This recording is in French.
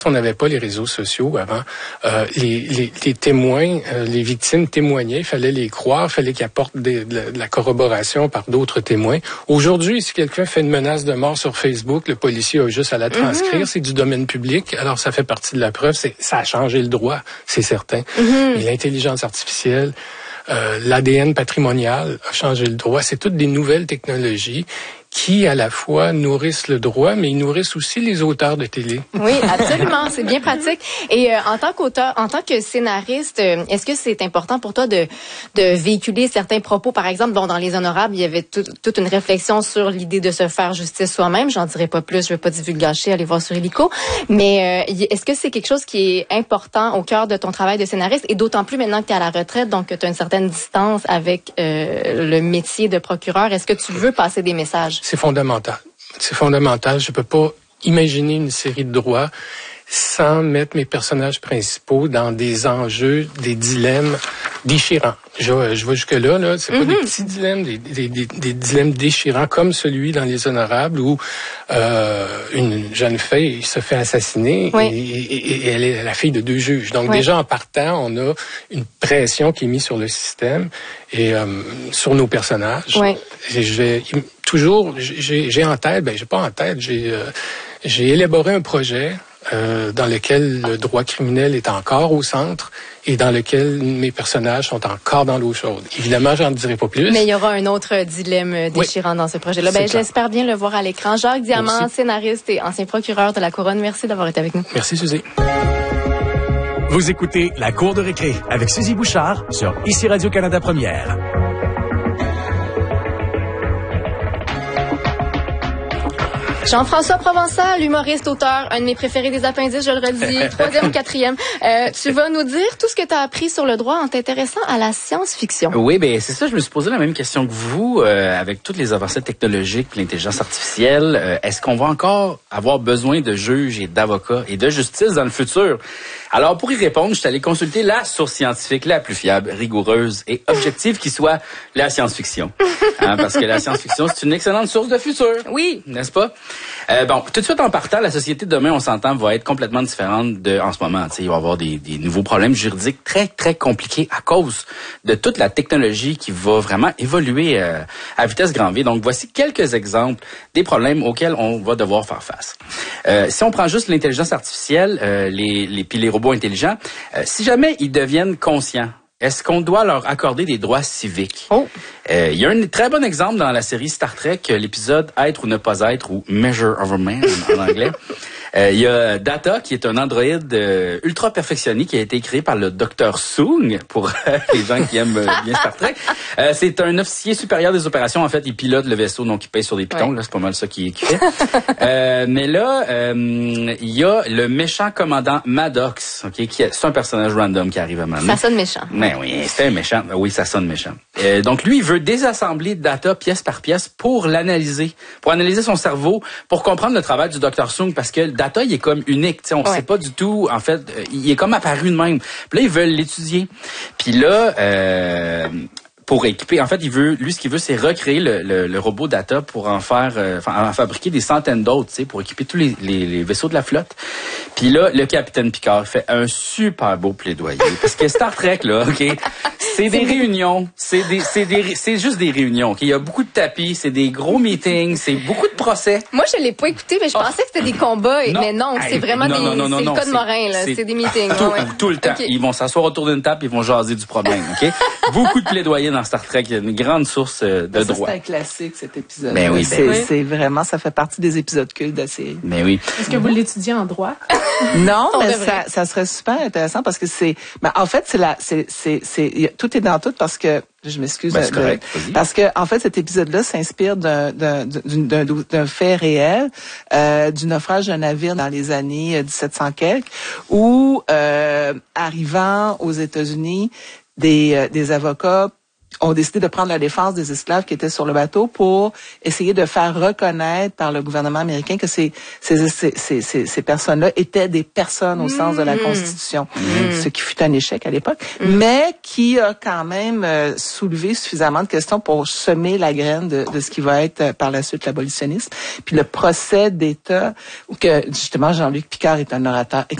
On n'avait pas les réseaux sociaux avant. Les témoins, les victimes témoignaient, il fallait les croire, il fallait qu'ils apportent de la corroboration par d'autres témoins. Aujourd'hui, si quelqu'un fait une menace de mort sur Facebook, le policier a juste à la transcrire, c'est du domaine public, alors ça fait partie de la preuve, ça a changé le droit, c'est certain. Mais l'intelligence artificielle, l'ADN patrimonial a changé le droit, c'est toutes des nouvelles technologies qui, à la fois, nourrissent le droit, mais ils nourrissent aussi les auteurs de télé. Oui, absolument. C'est bien pratique. Et en tant qu'auteur, en tant que scénariste, est-ce que c'est important pour toi de véhiculer certains propos? Par exemple, dans Les Honorables, il y avait toute une réflexion sur l'idée de se faire justice soi-même. J'en dirai pas plus, je vais pas divulgacher, allez voir sur Illico. Mais est-ce que c'est quelque chose qui est important au cœur de ton travail de scénariste? Et d'autant plus maintenant que tu es à la retraite, donc que tu as une certaine distance avec le métier de procureur. Est-ce que tu veux passer des messages? C'est fondamental. C'est fondamental. Je peux pas imaginer une série de droits sans mettre mes personnages principaux dans des enjeux, des dilemmes déchirants. Je vais jusque-là, là. C'est pas des petits dilemmes, des dilemmes déchirants comme celui dans Les Honorables où une jeune fille se fait assassiner et elle est la fille de 2 juges. Donc déjà en partant, on a une pression qui est mise sur le système et sur nos personnages. Et j'ai en tête, j'ai pas en tête, j'ai élaboré un projet dans lequel le droit criminel est encore au centre et dans lequel mes personnages sont encore dans l'eau chaude. Évidemment, j'en dirai pas plus. Mais il y aura un autre dilemme déchirant dans ce projet-là. J'espère bien le voir à l'écran. Jacques Diamant, scénariste et ancien procureur de la Couronne, merci d'avoir été avec nous. Merci, Suzy. Vous écoutez La Cour de récré avec Suzy Bouchard sur ICI Radio-Canada Première. Jean-François Provençal, humoriste, auteur, un de mes préférés des appendices, je le redis, 3e ou 4e. Tu vas nous dire tout ce que tu as appris sur le droit en t'intéressant à la science-fiction. Oui, c'est ça, je me suis posé la même question que vous, avec toutes les avancées technologiques, l'intelligence artificielle, est-ce qu'on va encore avoir besoin de juges et d'avocats et de justice dans le futur? Alors, pour y répondre, je suis allé consulter la source scientifique la plus fiable, rigoureuse et objective qui soit la science-fiction. Parce que la science-fiction, c'est une excellente source de futur. Oui, n'est-ce pas? Tout de suite en partant, la société de demain, on s'entend, va être complètement différente de en ce moment. Il va y avoir des nouveaux problèmes juridiques très, très compliqués à cause de toute la technologie qui va vraiment évoluer à vitesse grand V. Donc, voici quelques exemples des problèmes auxquels on va devoir faire face. Si on prend juste l'intelligence artificielle, puis les robots intelligents, si jamais ils deviennent conscients, est-ce qu'on doit leur accorder des droits civiques? Il y a un très bon exemple dans la série Star Trek, l'épisode Être ou ne pas être, ou Measure of a Man en anglais. Il y a Data, qui est un androïde ultra perfectionné, qui a été créé par le Dr. Soong, pour les gens qui aiment bien Star Trek. C'est un officier supérieur des opérations. En fait, il pilote le vaisseau, donc il pèse sur des pitons. Là, c'est pas mal ça qu'il fait. Mais là, il y a le méchant commandant Maddox, c'est un personnage random qui arrive à maintenant. Ça sonne méchant. Mais oui, c'est un méchant. Oui, ça sonne méchant. Donc lui, il veut désassembler Data pièce par pièce pour l'analyser, pour analyser son cerveau, pour comprendre le travail du Dr. Soong, parce que Data, il est comme unique, on sait pas du tout, en fait, il est comme apparu de même. Puis là, ils veulent l'étudier. Puis là, pour équiper, en fait, ce qu'il veut, c'est recréer le robot Data pour en fabriquer des centaines d'autres, pour équiper tous les vaisseaux de la flotte. Puis là, le capitaine Picard fait un super beau plaidoyer. Parce que Star Trek, là, c'est des réunions. C'est juste des réunions, Il y a beaucoup de tapis, c'est des gros meetings, c'est beaucoup de procès. Moi, je l'ai pas écouté, mais je pensais que c'était des combats. Mais non, c'est vraiment c'est le cas de Morin, là. C'est des meetings. Tout le temps. Okay. Ils vont s'asseoir autour d'une table, ils vont jaser du problème, Beaucoup de plaidoyer dans Star Trek, il y a une grande source de droit. C'est un classique, cet épisode. Ben oui, c'est vraiment, ça fait partie des épisodes cultes de la série. Mais oui. Est-ce que vous l'étudiez en droit? Non, mais ça serait super intéressant parce que en fait, tout est dans tout parce que, je m'excuse, parce que, en fait, cet épisode-là s'inspire d'un fait réel, du naufrage d'un navire dans les années 1700 quelques, où, arrivant aux États-Unis, des avocats ont décidé de prendre la défense des esclaves qui étaient sur le bateau pour essayer de faire reconnaître par le gouvernement américain que ces personnes-là étaient des personnes au sens de la Constitution, ce qui fut un échec à l'époque, mais qui a quand même soulevé suffisamment de questions pour semer la graine de ce qui va être par la suite l'abolitionnisme. Puis le procès d'État, où que justement Jean-Luc Picard est un orateur